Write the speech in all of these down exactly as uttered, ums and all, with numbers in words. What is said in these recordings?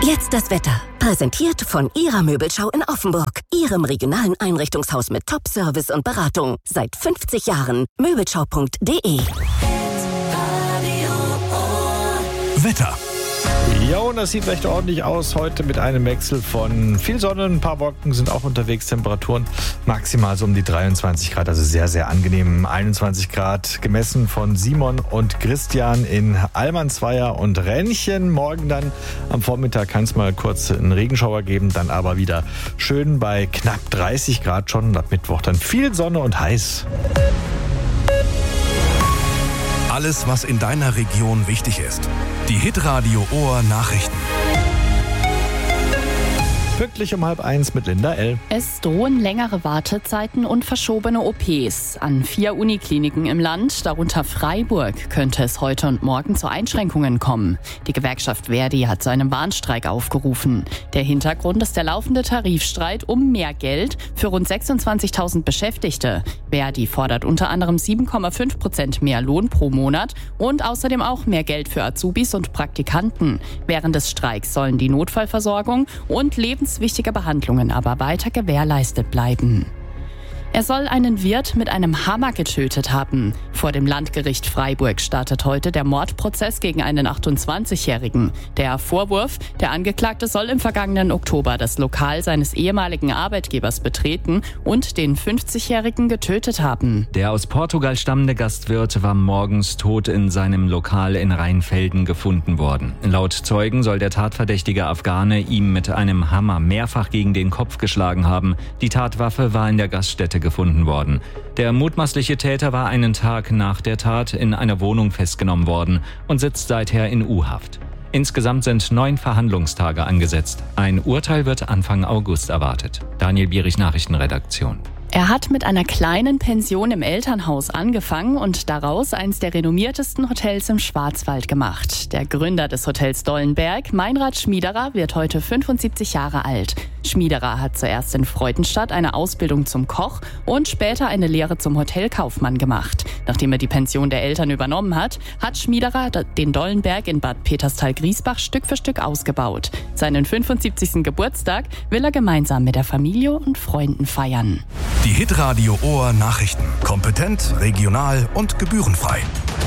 Jetzt das Wetter. Präsentiert von Ihrer Möbelschau in Offenburg. Ihrem regionalen Einrichtungshaus mit Top-Service und Beratung. Seit fünfzig Jahren. Möbelschau punkt de. Wetter. Ja, und das sieht recht ordentlich aus heute mit einem Wechsel von viel Sonne, ein paar Wolken sind auch unterwegs, Temperaturen maximal so um die dreiundzwanzig Grad, also sehr, sehr angenehm. einundzwanzig Grad gemessen von Simon und Christian in Allmannsweier und Rennchen. Morgen dann am Vormittag kann es mal kurz einen Regenschauer geben, dann aber wieder schön bei knapp dreißig Grad schon und ab Mittwoch dann viel Sonne und heiß. Alles, was in deiner Region wichtig ist. Die Hitradio Ohr Nachrichten. Pünktlich um halb eins mit Linda L. Es drohen längere Wartezeiten und verschobene O Ps. An vier Unikliniken im Land, darunter Freiburg, könnte es heute und morgen zu Einschränkungen kommen. Die Gewerkschaft Verdi hat zu einem Warnstreik aufgerufen. Der Hintergrund ist der laufende Tarifstreit um mehr Geld für rund sechsundzwanzigtausend Beschäftigte. Verdi fordert unter anderem sieben Komma fünf Prozent mehr Lohn pro Monat und außerdem auch mehr Geld für Azubis und Praktikanten. Während des Streiks sollen die Notfallversorgung und lebenswichtige Behandlungen aber weiter gewährleistet bleiben. Er soll einen Wirt mit einem Hammer getötet haben. Vor dem Landgericht Freiburg startet heute der Mordprozess gegen einen achtundzwanzigjährigen. Der Vorwurf, der Angeklagte soll im vergangenen Oktober das Lokal seines ehemaligen Arbeitgebers betreten und den fünfzigjährigen getötet haben. Der aus Portugal stammende Gastwirt war morgens tot in seinem Lokal in Rheinfelden gefunden worden. Laut Zeugen soll der tatverdächtige Afghane ihm mit einem Hammer mehrfach gegen den Kopf geschlagen haben. Die Tatwaffe war in der Gaststätte gefunden worden. Der mutmaßliche Täter war einen Tag nach der Tat in einer Wohnung festgenommen worden und sitzt seither in U-Haft. Insgesamt sind neun Verhandlungstage angesetzt. Ein Urteil wird Anfang August erwartet. Daniel Bierich, Nachrichtenredaktion. Er hat mit einer kleinen Pension im Elternhaus angefangen und daraus eines der renommiertesten Hotels im Schwarzwald gemacht. Der Gründer des Hotels Dollenberg, Meinrad Schmiederer, wird heute fünfundsiebzig Jahre alt. Schmiederer hat zuerst in Freudenstadt eine Ausbildung zum Koch und später eine Lehre zum Hotelkaufmann gemacht. Nachdem er die Pension der Eltern übernommen hat, hat Schmiederer den Dollenberg in Bad Peterstal-Griesbach Stück für Stück ausgebaut. Seinen fünfundsiebzigsten Geburtstag will er gemeinsam mit der Familie und Freunden feiern. Die Hitradio Ohr Nachrichten. Kompetent, regional und gebührenfrei.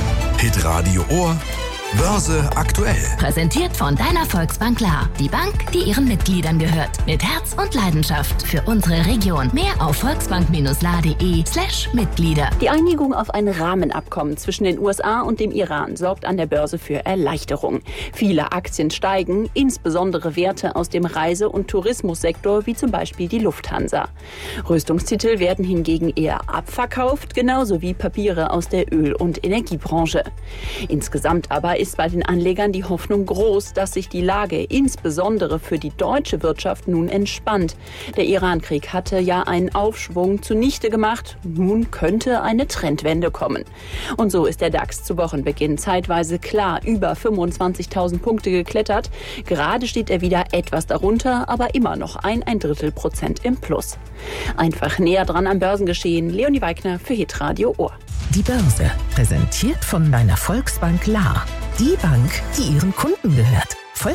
Hitradio Ohr Börse aktuell. Präsentiert von deiner Volksbank La. Die Bank, die ihren Mitgliedern gehört. Mit Herz und Leidenschaft für unsere Region. Mehr auf volksbank-la.de slash Mitglieder. Die Einigung auf ein Rahmenabkommen zwischen den U S A und dem Iran sorgt an der Börse für Erleichterung. Viele Aktien steigen, insbesondere Werte aus dem Reise- und Tourismussektor, wie zum Beispiel die Lufthansa. Rüstungstitel werden hingegen eher abverkauft, genauso wie Papiere aus der Öl- und Energiebranche. Insgesamt aber ist bei den Anlegern die Hoffnung groß, dass sich die Lage insbesondere für die deutsche Wirtschaft nun entspannt. Der Iran-Krieg hatte ja einen Aufschwung zunichte gemacht. Nun könnte eine Trendwende kommen. Und so ist der DAX zu Wochenbeginn zeitweise klar über fünfundzwanzigtausend Punkte geklettert. Gerade steht er wieder etwas darunter, aber immer noch ein, ein Drittel Prozent im Plus. Einfach näher dran am Börsengeschehen. Leonie Weigner für Hitradio Ohr. Die Börse, präsentiert von deiner Volksbank La. Die Bank, die ihren Kunden gehört.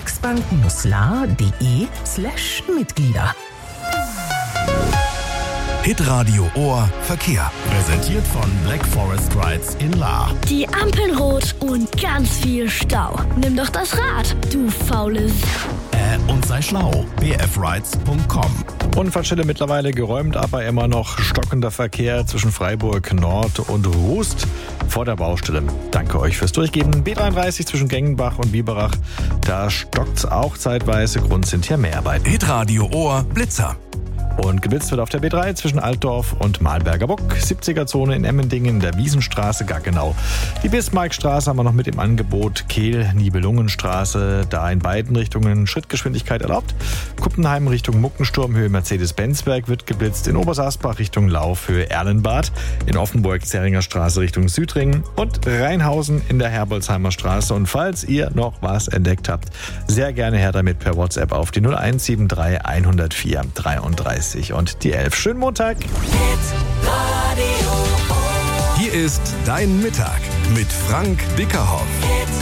volksbank-la.de slash Mitglieder. Hitradio Ohr Verkehr. Präsentiert von Black Forest Rides in La. Die Ampeln rot und ganz viel Stau. Nimm doch das Rad, du faules. Äh, und sei schlau. b f rides punkt com. Unfallstelle mittlerweile geräumt, aber immer noch stockender Verkehr zwischen Freiburg Nord und Rust vor der Baustelle. Danke euch fürs Durchgeben. B dreiunddreißig zwischen Gengenbach und Biberach. Da stockt's auch zeitweise. Grund sind hier Mehrarbeiten. Hitradio Ohr Blitzer. Und geblitzt wird auf der B drei zwischen Altdorf und Malberger Buck. siebziger-Zone in Emmendingen, der Wiesenstraße, Gaggenau. Die Bismarckstraße haben wir noch mit im Angebot. Kehl-Nibelungenstraße, da in beiden Richtungen Schrittgeschwindigkeit erlaubt. Kuppenheim Richtung Muckensturmhöhe Mercedes-Benz-Werk wird geblitzt. In Obersaßbach Richtung Laufhöhe Erlenbad. In Offenburg Zähringer Straße Richtung Südring. Und Rheinhausen in der Herbolzheimer Straße. Und falls ihr noch was entdeckt habt, sehr gerne her damit per WhatsApp auf die null eins sieben drei eins null vier dreiunddreißig und die elf. Schönen Montag. Hier ist dein Mittag mit Frank Bickerhoff.